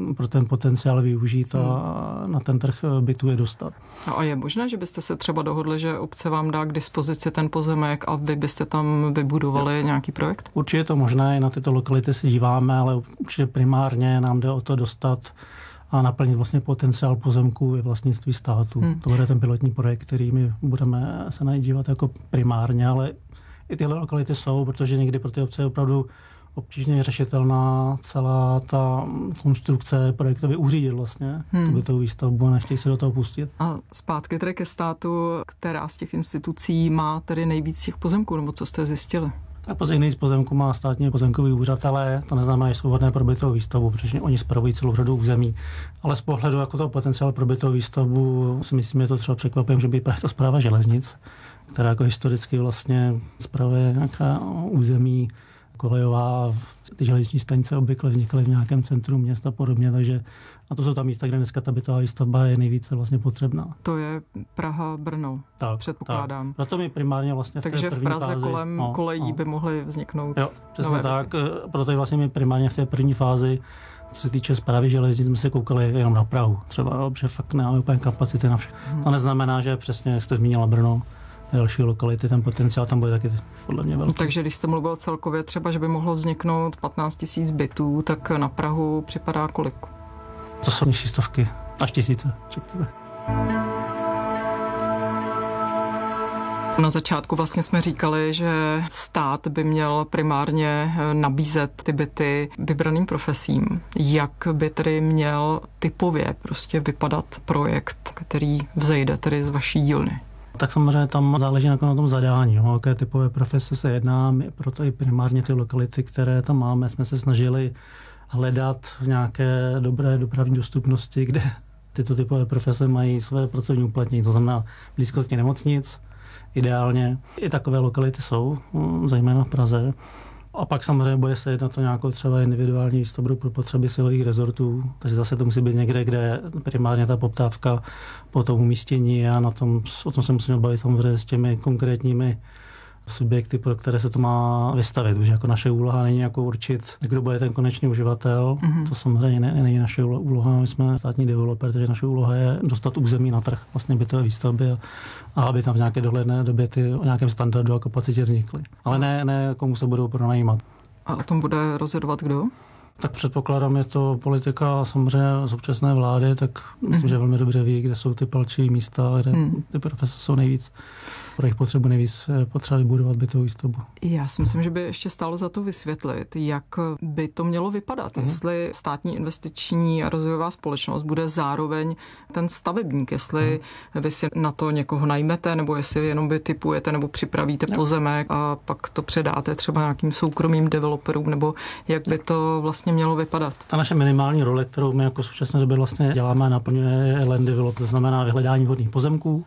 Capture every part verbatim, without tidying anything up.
pro ten potenciál využít a na ten trh bytu je dostat. A je možné, že byste se třeba dohodli, že obce vám dá k dispozici ten pozemek a vy byste tam vybudovali jo. nějaký projekt? Určitě je to možné, na tyto lokality se díváme, ale určitě primárně nám jde o to dostat a naplnit vlastně potenciál pozemků i vlastnictví státu. Hmm. To bude ten pilotní projekt, který my budeme se na něj dívat jako primárně, ale i tyhle lokality jsou, protože někdy pro ty obce je opravdu obtížně řešitelná celá ta konstrukce projektově uřídit vlastně hmm. tu bytovou výstavbu a nechtějí se do toho pustit. A zpátky tedy ke státu, která z těch institucí má tedy nejvíc těch pozemků, nebo co jste zjistili? Tak později z pozemku má státní pozemkový úřad, ale to neznamená, že jsou vhodné pro bytovou výstavbu, protože oni spravují celou řadu území. Ale z pohledu jako toho potenciál pro bytovou výstavbu si myslím, že to třeba překvapím, že by právě ta správa železnic, která jako historicky vlastně spravuje nějaká území kolejová, ty železniční stanice obvykle vznikaly v nějakém centru města a podobně, takže a to jsou tam místa, kde dneska ta bytová výstavba je nejvíce vlastně potřebná. To je Praha, Brno, tak, předpokládám. Tak. Proto mi primárně vlastně v té Takže první v Praze fázi, kolem no, kolejí no. by mohly vzniknout. Jo, přesně tak. Proto vlastně mi primárně v té první fázi, co se týče správy železnic, jsme se koukali jenom na Prahu. Třeba, že fakt nemáme úplně kapacity na všechno. Hmm. To neznamená, že přesně, jak jste zmínila Brno, další lokality, ten potenciál tam bude taky podle mě velký. Takže když jste mluvil celkově třeba, že by mohlo vzniknout patnáct tisíc bytů, tak na Prahu připadá kolik? To jsou nižší stovky, až tisíce, řekněme. Na začátku vlastně jsme říkali, že stát by měl primárně nabízet ty byty vybraným profesím. Jak by tedy měl typově prostě vypadat projekt, který vzejde tedy z vaší dílny? Tak samozřejmě tam záleží na tom zadání, o jaké typové profese se jedná. My proto i primárně ty lokality, které tam máme, jsme se snažili hledat v nějaké dobré dopravní dostupnosti, kde tyto typové profese mají své pracovní uplatnění. To znamená blízkosti nemocnic, ideálně. I takové lokality jsou, zejména v Praze. A pak samozřejmě bude se jednat o nějakou třeba individuální výstavbu pro potřeby silových rezortů, takže zase to musí být někde, kde primárně ta poptávka po tom umístění a na tom, o tom se musíme bavit samozřejmě s těmi konkrétními subjekty, pro které se to má vystavit, protože jako naše úloha není jako určit, kdo bude ten konečný uživatel. Mm-hmm. To samozřejmě není naše úloha, my jsme státní developer, takže naše úloha je dostat území na trh vlastně bytové výstavby a, a aby tam v nějaké dohledné době ty o nějakém standardu a kapacitě vznikly. Ale ne, ne komu se budou pronajímat. A o tom bude rozhodovat kdo? Tak předpokládám, je to politika samozřejmě současné vlády, tak myslím, mm. že velmi dobře ví, kde jsou ty palčivé místa, kde mm. ty profese jsou nejvíc, pro jejich potřebu nejvíc potřeba vybudovat bytovou výstavbu. Já si myslím, že by ještě stálo za to vysvětlit, jak by to mělo vypadat, mm. jestli státní investiční a rozvojová společnost bude zároveň ten stavebník, jestli mm. vy si na to někoho najmete, nebo jestli jenom vy typujete nebo připravíte no. pozemek a pak to předáte třeba nějakým soukromým developerům, nebo jak by to vlastně mělo vypadat. Ta naše minimální role, kterou my jako v současné době vlastně děláme a naplňuje land develop, to znamená vyhledání vhodných pozemků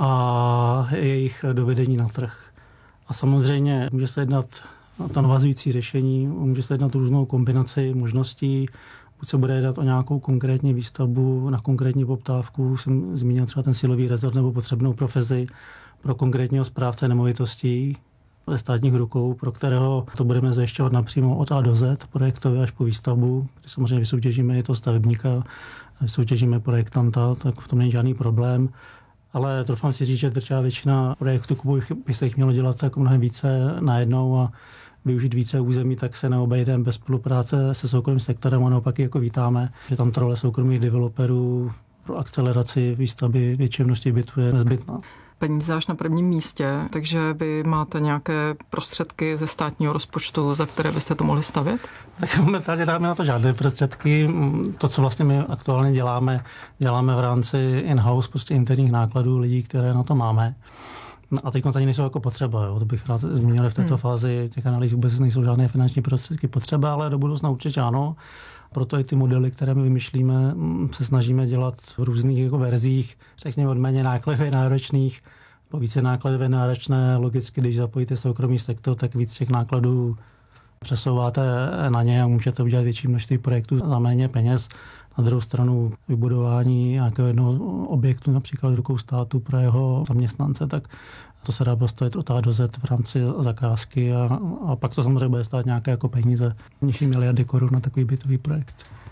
a jejich dovedení na trh. A samozřejmě může se jednat to navazující řešení, může se jednat různou kombinaci možností, buď se bude jednat o nějakou konkrétní výstavbu na konkrétní poptávku, jsem zmínil třeba ten silový rezort nebo potřebnou profesi pro konkrétního správce nemovitostí ve státních rukou, pro kterého to budeme zajišťovat napřímo od A do Z, projektově až po výstavbu, kdy samozřejmě vysoutěžíme i toho stavebníka, vysoutěžíme projektanta, tak v tom není žádný problém. Ale troufám si říct, že drtivá většina projektů by se jich mělo dělat jako mnohem více najednou a využít více území, tak se neobejdeme bez spolupráce se soukromým sektorem a naopak jako vítáme, že tam ta role soukromých developerů pro akceleraci výstavby větší množství bytů je nezbytná. Peníze až na prvním místě, takže vy máte nějaké prostředky ze státního rozpočtu, za které byste to mohli stavět? Tak momentálně dáme na to žádné prostředky. To, co vlastně my aktuálně děláme, děláme v rámci in-house, prostě interních nákladů lidí, které na to máme. A teď tady nejsou jako potřeba, jo. To bych rád zmínil v této hmm. fázi, těch analýz vůbec nejsou žádné finanční prostředky potřeba, ale do budoucna určitě ano. Proto i ty modely, které my vymýšlíme, se snažíme dělat v různých jako verzích, řekněme od méně nákladově náročných po více nákladově náročné. Logicky, když zapojíte soukromý sektor, tak víc těch nákladů přesouváte na ně a můžete udělat větší množství projektů za méně peněz. Na druhou stranu vybudování nějakého jednoho objektu, například rukou státu pro jeho zaměstnance, tak to se dá postavit od A do Z v rámci zakázky a, a pak to samozřejmě bude stát nějaké jako peníze, nižší miliardy korun na takový bytový projekt.